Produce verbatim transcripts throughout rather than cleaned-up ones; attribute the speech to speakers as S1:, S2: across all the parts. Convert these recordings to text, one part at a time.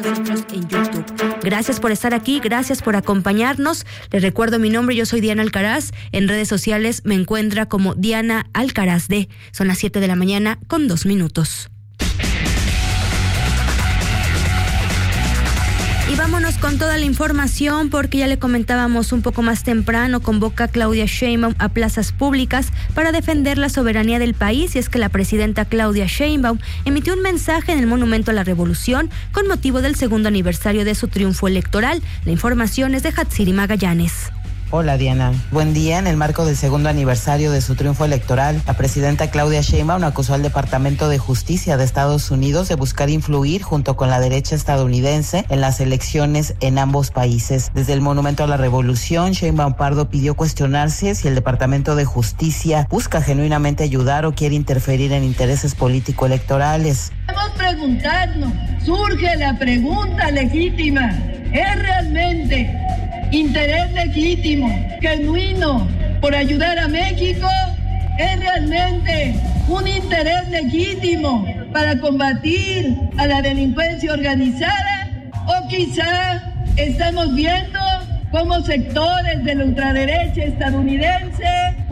S1: nosotros en YouTube. Gracias por estar aquí, gracias por acompañarnos. Les recuerdo mi nombre, yo soy Diana Alcaraz. En redes sociales me encuentra como Diana Alcaraz D. Son las siete de la mañana con dos minutos. Y vámonos con toda la información porque ya le comentábamos un poco más temprano, convoca Claudia Sheinbaum a plazas públicas para defender la soberanía del país, y es que la presidenta Claudia Sheinbaum emitió un mensaje en el Monumento a la Revolución con motivo del segundo aniversario de su triunfo electoral. La información es de Hatsiri Magallanes.
S2: Hola Diana, buen día. En el marco del segundo aniversario de su triunfo electoral, la presidenta Claudia Sheinbaum acusó al Departamento de Justicia de Estados Unidos de buscar influir junto con la derecha estadounidense en las elecciones en ambos países. Desde el Monumento a la Revolución, Sheinbaum Pardo pidió cuestionarse si el Departamento de Justicia busca genuinamente ayudar o quiere interferir en intereses político-electorales.
S3: Debemos preguntarnos, surge la pregunta legítima, ¿es realmente interés legítimo, genuino, por ayudar a México? ¿Es realmente un interés legítimo para combatir a la delincuencia organizada? ¿O quizá estamos viendo cómo sectores de la ultraderecha estadounidense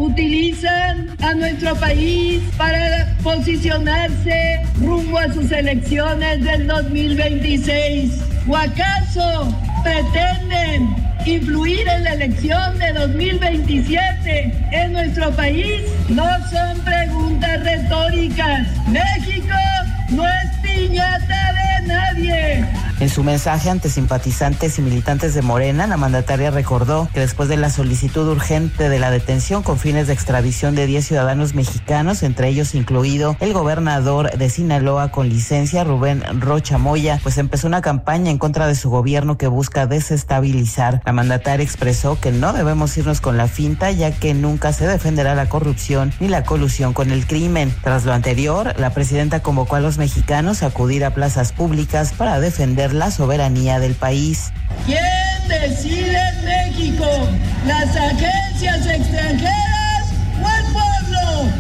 S3: utilizan a nuestro país para posicionarse rumbo a sus elecciones del dos mil veintiséis? ¿O acaso pretenden influir en la elección de dos mil veintisiete en nuestro país? No son preguntas retóricas. México no es piñata de nadie.
S2: En su mensaje ante simpatizantes y militantes de Morena, la mandataria recordó que después de la solicitud urgente de la detención con fines de extradición de diez ciudadanos mexicanos, entre ellos incluido el gobernador de Sinaloa con licencia, Rubén Rocha Moya, pues empezó una campaña en contra de su gobierno que busca desestabilizar. La mandataria expresó que no debemos irnos con la finta, ya que nunca se defenderá la corrupción ni la colusión con el crimen. Tras lo anterior, la presidenta convocó a los mexicanos a acudir a plazas públicas para defender la soberanía del país.
S3: ¿Quién decide en México? ¿Las agencias extranjeras o el pueblo?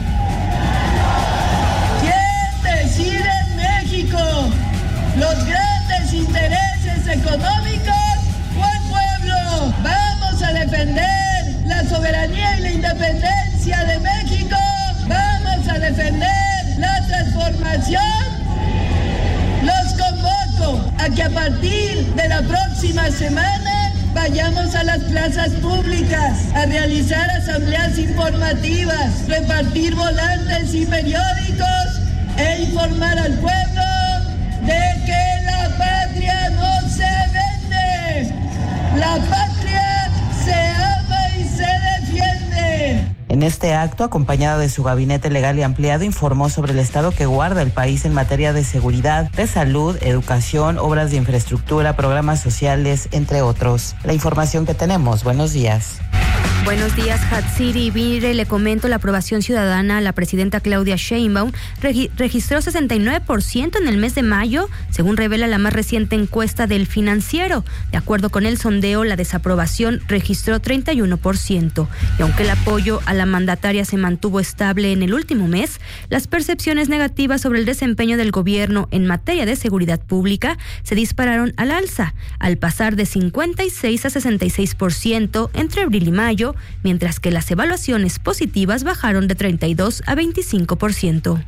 S3: ¿Quién decide en México? ¿Los grandes intereses económicos o el pueblo? Vamos a defender la soberanía y la independencia de México. Vamos a defender la transformación. Los convoco a que a partir de la próxima semana vayamos a las plazas públicas a realizar asambleas informativas, repartir volantes y periódicos e informar al pueblo de que la patria no se vende. La patria se ama y se defiende.
S2: En este acto, acompañada de su gabinete legal y ampliado, informó sobre el estado que guarda el país en materia de seguridad, de salud, educación, obras de infraestructura, programas sociales, entre otros. La información que tenemos. Buenos días.
S1: Buenos días, Hatsiri. Mire, le comento, la aprobación ciudadana a la presidenta Claudia Sheinbaum regi- registró sesenta y nueve por ciento en el mes de mayo, según revela la más reciente encuesta del Financiero. De acuerdo con el sondeo, la desaprobación registró treinta y uno por ciento. Y aunque el apoyo a la mandataria se mantuvo estable en el último mes, las percepciones negativas sobre el desempeño del gobierno en materia de seguridad pública se dispararon al alza, al pasar de cincuenta y seis a sesenta y seis por ciento entre abril y mayo, mientras que las evaluaciones positivas bajaron de treinta y dos a veinticinco por ciento.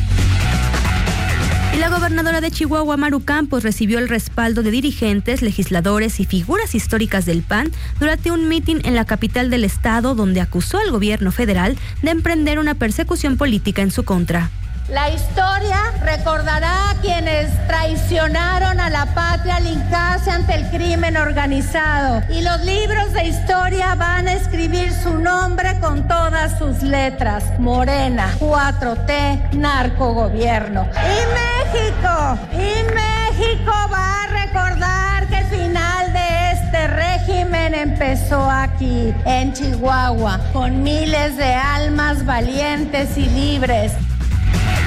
S1: Y la gobernadora de Chihuahua, Maru Campos, recibió el respaldo de dirigentes, legisladores y figuras históricas del P A N durante un mitin en la capital del estado, donde acusó al gobierno federal de emprender una persecución política en su contra.
S4: La historia recordará a quienes traicionaron a la patria al hincarse ante el crimen organizado. Y los libros de historia van a escribir su nombre con todas sus letras. Morena, cuatro T, narcogobierno. Y México, y México va a recordar que el final de este régimen empezó aquí, en Chihuahua, con miles de almas valientes y libres.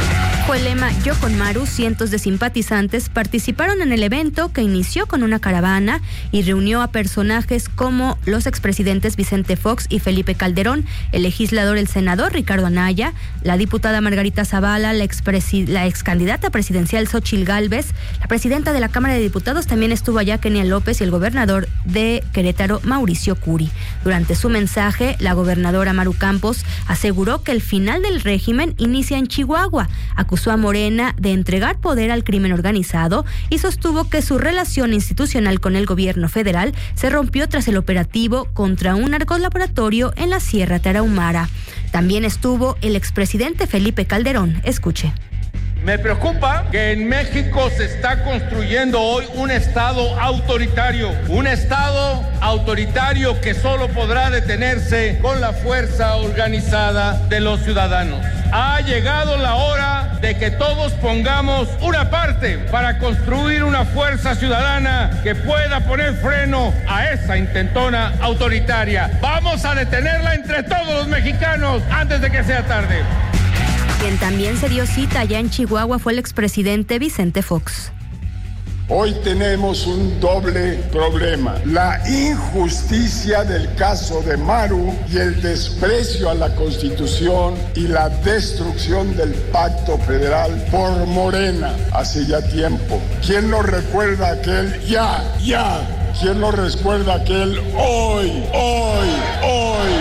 S1: Bajo el lema Yo con Maru, cientos de simpatizantes participaron en el evento que inició con una caravana y reunió a personajes como los expresidentes Vicente Fox y Felipe Calderón, el legislador, el senador Ricardo Anaya, la diputada Margarita Zavala, la, expresi- la ex candidata presidencial Xóchitl Gálvez, la presidenta de la Cámara de Diputados también estuvo allá, Kenia López, y el gobernador de Querétaro, Mauricio Curi. Durante su mensaje, la gobernadora Maru Campos aseguró que el final del régimen inicia en Chihuahua, acusó a Morena de entregar poder al crimen organizado y sostuvo que su relación institucional con el gobierno federal se rompió tras el operativo contra un narcolaboratorio en la Sierra Tarahumara. También estuvo el expresidente Felipe Calderón. Escuche.
S5: Me preocupa que en México se está construyendo hoy un Estado autoritario, un Estado autoritario que solo podrá detenerse con la fuerza organizada de los ciudadanos. Ha llegado la hora de que todos pongamos una parte para construir una fuerza ciudadana que pueda poner freno a esa intentona autoritaria. Vamos a detenerla entre todos los mexicanos antes de que sea tarde.
S1: Quien también se dio cita allá en Chihuahua fue el expresidente Vicente Fox.
S6: Hoy tenemos un doble problema: la injusticia del caso de Maru y el desprecio a la Constitución y la destrucción del pacto federal por Morena hace ya tiempo. ¿Quién nos recuerda aquel ya, ya? ¿Quién nos recuerda aquel hoy, hoy, hoy?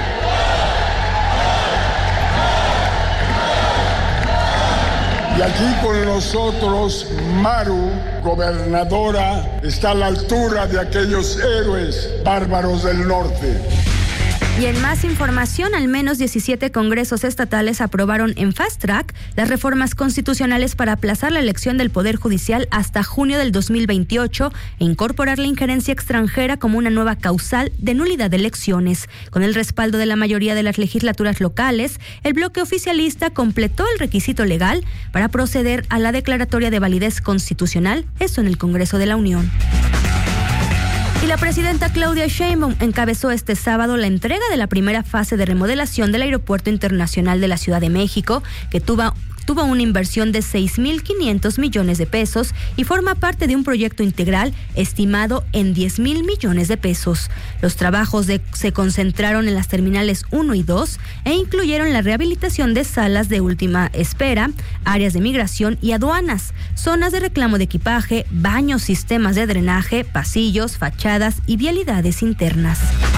S6: Y aquí con nosotros, Maru, gobernadora, está a la altura de aquellos héroes bárbaros del norte.
S1: Y en más información, al menos diecisiete congresos estatales aprobaron en fast track las reformas constitucionales para aplazar la elección del Poder Judicial hasta junio del dos mil veintiocho e incorporar la injerencia extranjera como una nueva causal de nulidad de elecciones. Con el respaldo de la mayoría de las legislaturas locales, el bloque oficialista completó el requisito legal para proceder a la declaratoria de validez constitucional, esto en el Congreso de la Unión. Y la presidenta Claudia Sheinbaum encabezó este sábado la entrega de la primera fase de remodelación del Aeropuerto Internacional de la Ciudad de México, que tuvo, tuvo una inversión de seis mil quinientos millones de pesos y forma parte de un proyecto integral estimado en diez mil millones de pesos. Los trabajos de, se concentraron en las terminales uno y dos e incluyeron la rehabilitación de salas de última espera, áreas de migración y aduanas, zonas de reclamo de equipaje, baños, sistemas de drenaje, pasillos, fachadas y vialidades internas.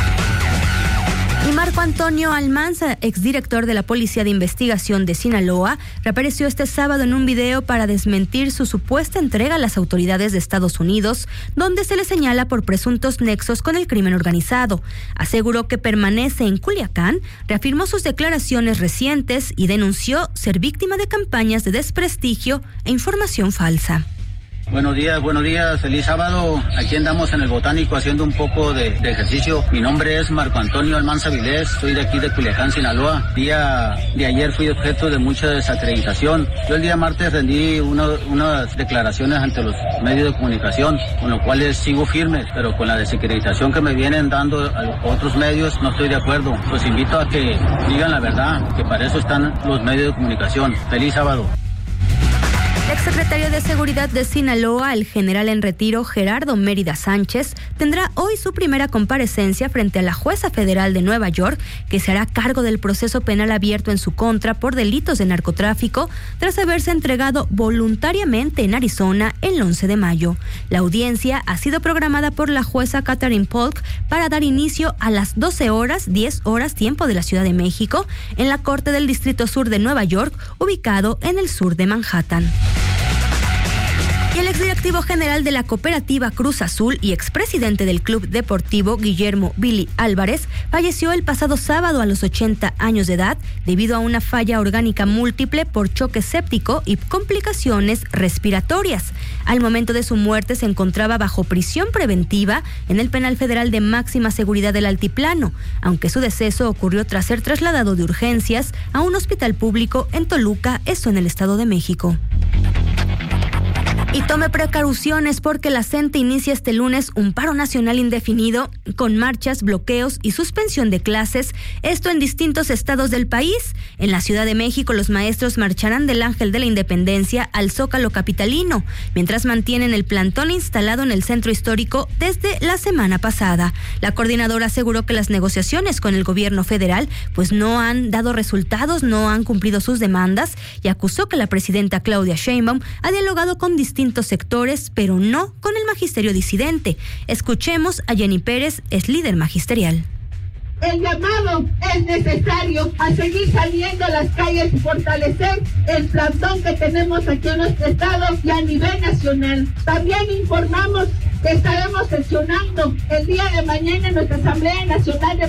S1: Y Marco Antonio Almanza, exdirector de la Policía de Investigación de Sinaloa, reapareció este sábado en un video para desmentir su supuesta entrega a las autoridades de Estados Unidos, donde se le señala por presuntos nexos con el crimen organizado. Aseguró que permanece en Culiacán, reafirmó sus declaraciones recientes y denunció ser víctima de campañas de desprestigio e información falsa.
S7: Buenos días, buenos días, feliz sábado. Aquí andamos en el Botánico haciendo un poco de, de ejercicio. Mi nombre es Marco Antonio Almanza Vilés, soy de aquí de Culiacán, Sinaloa. Día de ayer fui objeto de mucha desacreditación. Yo el día martes rendí una, unas declaraciones ante los medios de comunicación, con los cuales sigo firme, pero con la desacreditación que me vienen dando a otros medios no estoy de acuerdo. Los invito a que digan la verdad, que para eso están los medios de comunicación. Feliz sábado.
S1: El exsecretario de Seguridad de Sinaloa, el general en retiro Gerardo Mérida Sánchez, tendrá hoy su primera comparecencia frente a la jueza federal de Nueva York, que se hará cargo del proceso penal abierto en su contra por delitos de narcotráfico, tras haberse entregado voluntariamente en Arizona el once de mayo. La audiencia ha sido programada por la jueza Catherine Polk para dar inicio a las doce horas, diez horas tiempo de la Ciudad de México, en la Corte del Distrito Sur de Nueva York, ubicado en el sur de Manhattan. Y el exdirectivo general de la cooperativa Cruz Azul y expresidente del Club Deportivo Guillermo Billy Álvarez falleció el pasado sábado a los ochenta años de edad debido a una falla orgánica múltiple por choque séptico y complicaciones respiratorias. Al momento de su muerte se encontraba bajo prisión preventiva en el Penal Federal de Máxima Seguridad del Altiplano, aunque su deceso ocurrió tras ser trasladado de urgencias a un hospital público en Toluca, esto en el Estado de México. Y tome precauciones porque la C E N T E inicia este lunes un paro nacional indefinido con marchas, bloqueos y suspensión de clases, esto en distintos estados del país. En la Ciudad de México, los maestros marcharán del Ángel de la Independencia al Zócalo capitalino, mientras mantienen el plantón instalado en el centro histórico desde la semana pasada. La coordinadora aseguró que las negociaciones con el gobierno federal pues no han dado resultados, no han cumplido sus demandas y acusó que la presidenta Claudia Sheinbaum ha dialogado con distintos sectores, pero no con el magisterio disidente. Escuchemos a Jenny Pérez, es líder magisterial.
S8: El llamado es necesario a seguir saliendo a las calles y fortalecer el plantón que tenemos aquí en nuestro estado y a nivel nacional. También informamos que estaremos sesionando el día de mañana en nuestra Asamblea Nacional de